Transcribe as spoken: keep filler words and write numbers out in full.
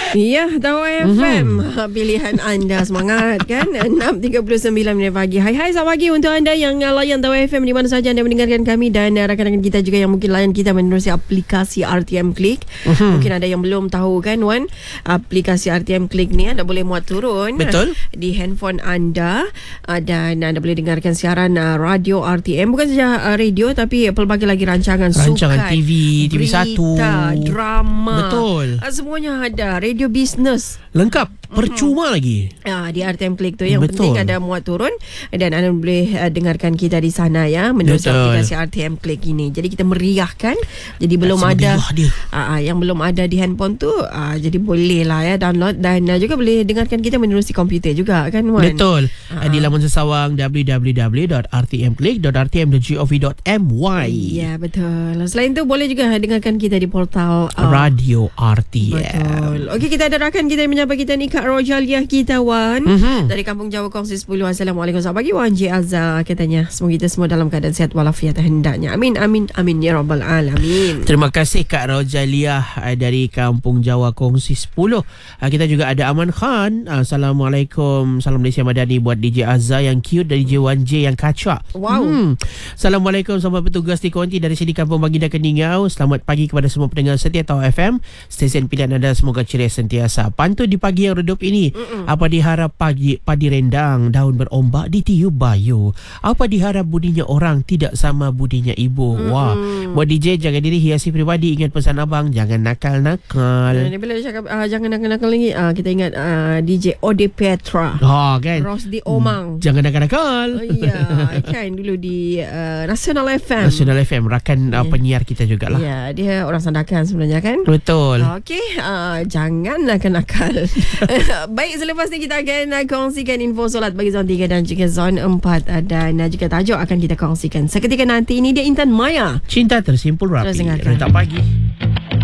Ya, Dawai F M, mm-hmm. pilihan anda. Semangat kan. enam tiga puluh sembilan minit pagi. Hai hai, selamat pagi untuk anda yang layan Dawai F M di mana saja anda mendengarkan kami, dan rakan-rakan kita juga yang mungkin layan kita menerusi aplikasi R T M Click. Mm-hmm. Mungkin ada yang belum tahu kan, Wan, aplikasi R T M Click ni anda boleh muat turun. Betul. Di handphone anda, dan anda boleh dengarkan siaran radio R T M. Bukan saja radio, tapi pelbagai lagi rancangan, rancangan sukan, T V, T V satu, berita, drama. Betul. Semuanya ada. Radio bisnes lengkap, percuma mm-hmm. lagi. Ah, di R T M Click tu yang Betul. penting ada muat turun, dan anda boleh uh, dengarkan kita di sana ya, menerusi aplikasi R T M Click ini. Jadi kita meriahkan. Jadi belum ada uh, yang belum ada di handphone tu, uh, jadi boleh lah ya download, dan uh, juga boleh dengarkan kita menerusi komputer juga kan, Wan? Betul. Uh-huh. Di laman sesawang w w w dot r t m click dot r t m dot gov dot m y. Ya, betul. Selain tu boleh juga dengarkan kita di portal uh, Radio R T M. Betul. Okey, kita ada rakan kita yang menyapa kita ni, Kak Rojaliah kita, Wan, mm-hmm. dari Kampung Jawa Kongsi sepuluh. Assalamualaikum, selamat pagi Wan. J Azhar katanya semoga kita semua dalam keadaan sihat walafiat hendaknya. Amin amin amin ya rabbal alamin. Terima kasih Kak Rojaliah dari Kampung Jawa Kongsi sepuluh. Kita juga ada Aman Khan. Assalamualaikum, salam Malaysia Madani buat D J Azhar yang cute, dari J satu J yang kacak. Wow. Hmm. Assalamualaikum, selamat bertugas di Konti dari sini Kampung Baginda Keningau. Selamat pagi kepada semua pendengar setia Tau F M, stesen pilihan anda, semoga ceria sentiasa. Pantun di pagi yang redup ini. Mm-mm. Apa diharap pagi padi rendang, daun berombak ditiup bayu. Apa diharap budinya orang, tidak sama budinya ibu. Mm-mm. Wah, buat D J jaga diri, hiasi pribadi, ingat pesan abang, jangan nakal-nakal. Nah, bila dia cakap uh, jangan nakal-nakal lagi, uh, kita ingat uh, D J Ode Petra. Oh, kan. Rosdi Omang. Hmm, jangan nakal-nakal. Oh iya, kan dulu di uh, Nasional F M. Nasional F M, rakan uh, penyiar kita jugalah. Ya, dia orang Sandakan sebenarnya kan. Betul. Okey, uh, jangan nakal-nakal. Baik, selepas ni kita akan uh, kongsikan info solat bagi zon tiga dan juga zon empat, uh, dan uh, juga tajuk akan kita kongsikan seketika nanti. Ini dia Intan Maya, Cinta Tersimpul Rapi. Terus dengarkan. Rentak pagi.